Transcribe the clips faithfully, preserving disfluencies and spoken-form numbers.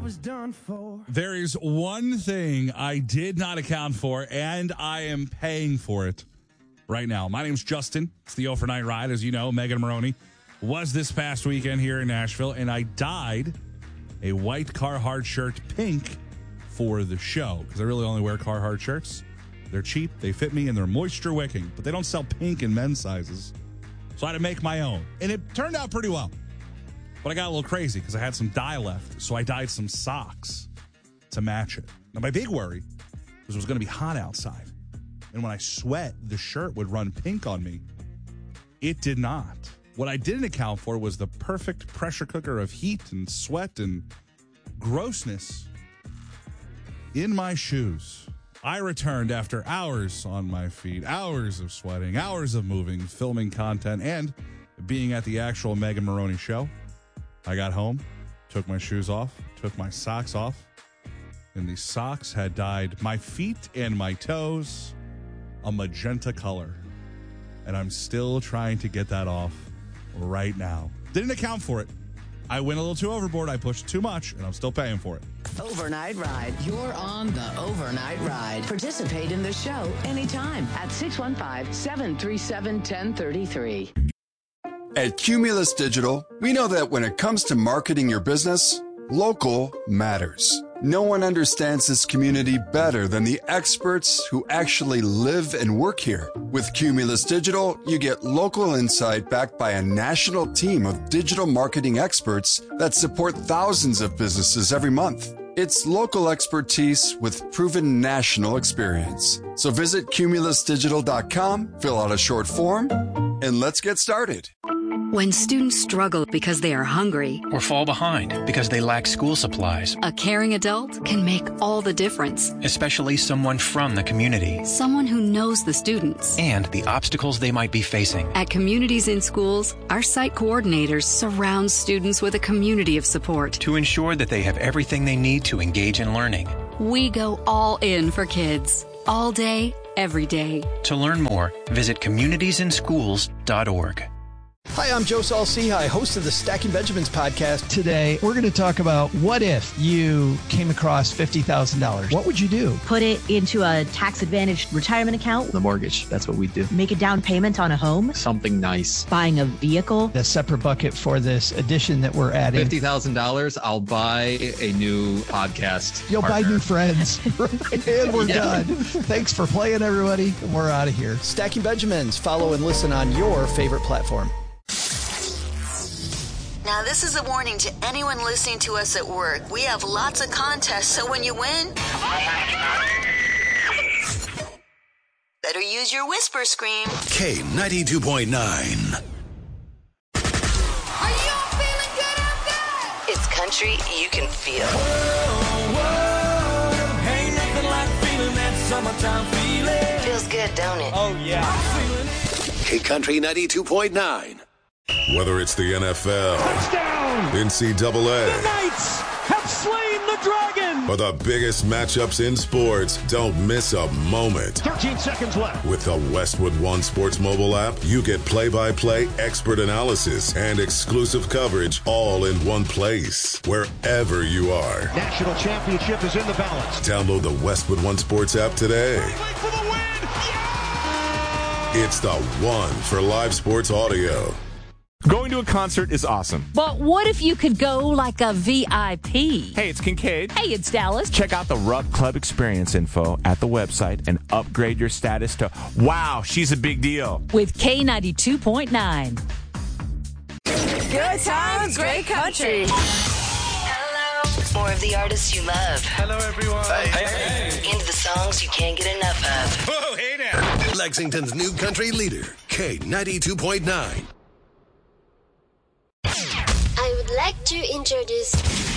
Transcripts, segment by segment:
was done for. There is one thing I did not account for, and I am paying for it right now. My name's Justin. It's the Overnight Ride. As you know, Megan Maroney was this past weekend here in Nashville, and I dyed a white Carhartt shirt pink for the show because I really only wear Carhartt shirts. They're cheap, they fit me, and they're moisture wicking, but they don't sell pink in men's sizes. So I had to make my own, and it turned out pretty well. But I got a little crazy because I had some dye left, so I dyed some socks to match it. Now, my big worry was it was going to be hot outside, and when I sweat, the shirt would run pink on me. It did not. What I didn't account for was the perfect pressure cooker of heat and sweat and grossness in my shoes. I returned after hours on my feet, hours of sweating, hours of moving, filming content, and being at the actual Megan Maroney show. I got home, took my shoes off, took my socks off, and the socks had dyed my feet and my toes a magenta color. And I'm still trying to get that off right now. Didn't account for it. I went a little too overboard. I pushed too much, and I'm still paying for it. Overnight Ride. You're on the Overnight Ride. Participate in the show anytime at six one five, seven three seven, one zero three three. At Cumulus Digital, we know that when it comes to marketing your business, local matters. No one understands this community better than the experts who actually live and work here. With Cumulus Digital, you get local insight backed by a national team of digital marketing experts that support thousands of businesses every month. It's local expertise with proven national experience. So visit cumulus digital dot com, fill out a short form, and let's get started. When students struggle because they are hungry or fall behind because they lack school supplies, a caring adult can make all the difference. Especially someone from the community. Someone who knows the students and the obstacles they might be facing. At Communities in Schools, our site coordinators surround students with a community of support to ensure that they have everything they need to engage in learning. We go all in for kids, all day, every day. To learn more, visit communities in schools dot org. Hi, I'm Joe Saul-Sehy, host of the Stacking Benjamins podcast. Today, we're going to talk about what if you came across fifty thousand dollars. What would you do? Put it into a tax-advantaged retirement account. The mortgage, that's what we do. Make a down payment on a home. Something nice. Buying a vehicle. The separate bucket for this addition that we're adding. fifty thousand dollars, I'll buy a new podcast You'll partner. buy new friends. And we're Yeah. done. Thanks for playing, everybody. We're out of here. Stacking Benjamins. Follow and listen on your favorite platform. Now, this is a warning to anyone listening to us at work. We have lots of contests, so when you win, better use your whisper scream. K ninety-two point nine. Are you all feeling good out there? It's country you can feel. Whoa, whoa, ain't nothing like feeling that summertime feeling. Feels good, don't it? Oh, yeah. I'm feeling it. K Country ninety-two point nine. Whether it's the N F L, Touchdown! N C double A, The Knights have slain the dragon! or the biggest matchups in sports, don't miss a moment. thirteen seconds left. With the Westwood One Sports mobile app, you get play-by-play expert analysis and exclusive coverage all in one place, wherever you are. National championship is in the balance. Download the Westwood One Sports app today. For the win! Yeah! It's the one for live sports audio. Going to a concert is awesome. But what if you could go like a V I P? Hey, it's Kincaid. Hey, it's Dallas. Check out the Rupp Club experience info at the website and upgrade your status to, wow, she's a big deal. With K ninety-two point nine. Good times, great country. Hello. More of the artists you love. Hello, everyone. Hey, hey. Into the songs you can't get enough of. Whoa, hey now. Lexington's new country leader, K ninety-two point nine. I would like to introduce...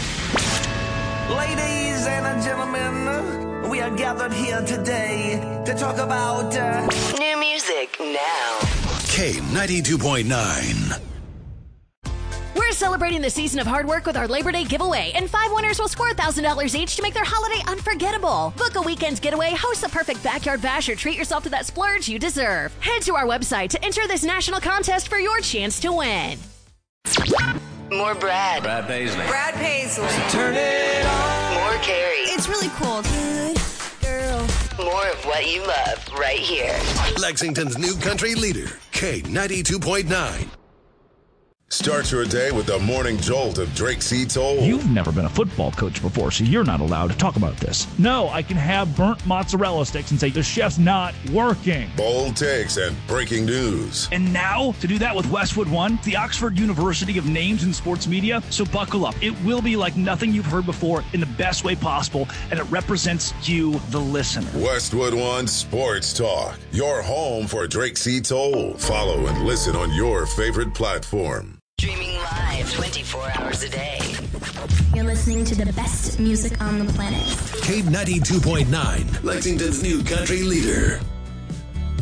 Ladies and gentlemen, we are gathered here today to talk about... Uh... New music now. K ninety-two point nine. We're celebrating the season of hard work with our Labor Day giveaway, and five winners will score one thousand dollars each to make their holiday unforgettable. Book a weekend's getaway, host the perfect backyard bash, or treat yourself to that splurge you deserve. Head to our website to enter this national contest for your chance to win. More Brad. Brad Paisley. Brad Paisley. Turn it on. more good girl. More of what you love right here. Lexington's new country leader, K ninety-two point nine. Start your day with the morning jolt of Drake C. Toll. You've never been a football coach before, so you're not allowed to talk about this. No, I can have burnt mozzarella sticks and say the chef's not working. Bold takes and breaking news. And now, to do that with Westwood One, the Oxford University of names in sports media. So buckle up. It will be like nothing you've heard before in the best way possible, and it represents you, the listener. Westwood One Sports Talk, your home for Drake C. Toll. Follow and listen on your favorite platform. Streaming live twenty-four hours a day. You're listening to the best music on the planet. K ninety-two point nine, Lexington's new country leader.